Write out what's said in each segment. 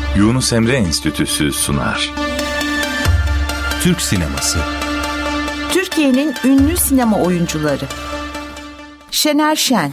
Yunus Emre Enstitüsü sunar. Türk sineması. Türkiye'nin ünlü sinema oyuncuları. Şener Şen.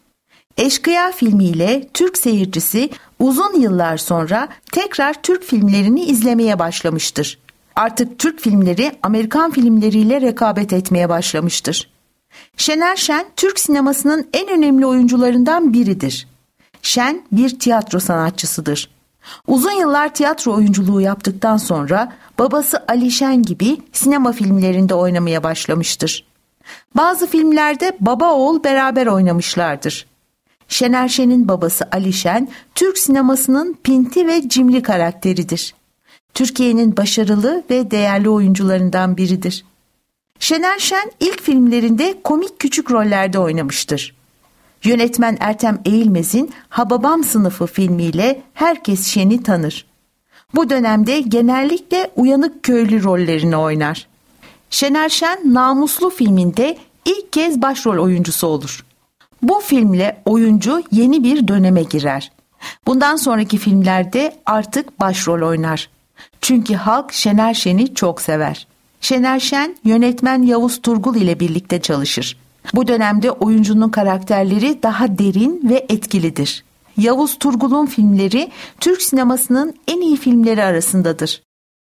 Eşkıya filmiyle Türk seyircisi uzun yıllar sonra tekrar Türk filmlerini izlemeye başlamıştır. Artık Türk filmleri Amerikan filmleriyle rekabet etmeye başlamıştır. Şener Şen, Türk sinemasının en önemli oyuncularından biridir. Şen bir tiyatro sanatçısıdır. Uzun yıllar tiyatro oyunculuğu yaptıktan sonra babası Ali Şen gibi sinema filmlerinde oynamaya başlamıştır. Bazı filmlerde baba oğul beraber oynamışlardır. Şener Şen'in babası Ali Şen, Türk sinemasının pinti ve cimri karakteridir. Türkiye'nin başarılı ve değerli oyuncularından biridir. Şener Şen ilk filmlerinde komik küçük rollerde oynamıştır. Yönetmen Ertem Eğilmez'in Hababam Sınıfı filmiyle herkes Şen'i tanır. Bu dönemde genellikle uyanık köylü rollerini oynar. Şener Şen Namuslu filminde ilk kez başrol oyuncusu olur. Bu filmle oyuncu yeni bir döneme girer. Bundan sonraki filmlerde artık başrol oynar. Çünkü halk Şener Şen'i çok sever. Şener Şen yönetmen Yavuz Turgul ile birlikte çalışır. Bu dönemde oyuncunun karakterleri daha derin ve etkilidir. Yavuz Turgul'un filmleri Türk sinemasının en iyi filmleri arasındadır.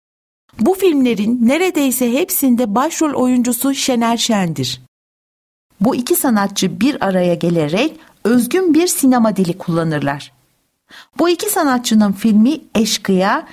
Bu filmlerin neredeyse hepsinde başrol oyuncusu Şener Şen'dir. Bu iki sanatçı bir araya gelerek özgün bir sinema dili kullanırlar. Bu iki sanatçının filmi Eşkıya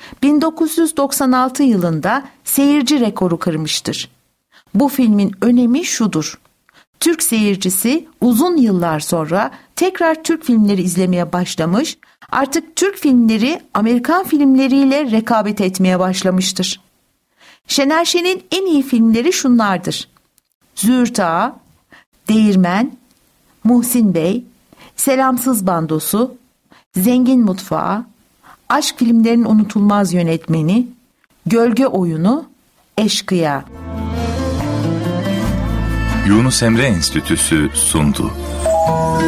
1996 yılında seyirci rekoru kırmıştır. Bu filmin önemi şudur: Türk seyircisi uzun yıllar sonra tekrar Türk filmleri izlemeye başlamış, artık Türk filmleri Amerikan filmleriyle rekabet etmeye başlamıştır. Şener Şen'in en iyi filmleri şunlardır: Züğürt Ağa, Değirmen, Muhsin Bey, Selamsız Bandosu, Zengin Mutfağı, Aşk filmlerinin unutulmaz yönetmeni, Gölge Oyunu, Eşkıya. Yunus Emre Enstitüsü sundu.